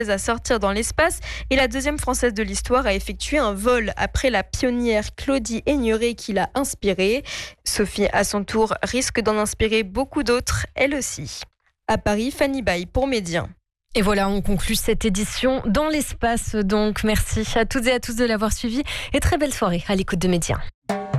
à sortir dans l'espace et la deuxième française de l'histoire à effectuer un vol après la pionnière Claudie Aigneret qui l'a inspirée. Sophie, à son tour, risque d'en inspirer beaucoup d'autres, elle aussi. À Paris, Fanny Baye pour Média. Et voilà, on conclut cette édition dans l'espace. Donc, merci à toutes et à tous de l'avoir suivi et très belle soirée à l'écoute de Média.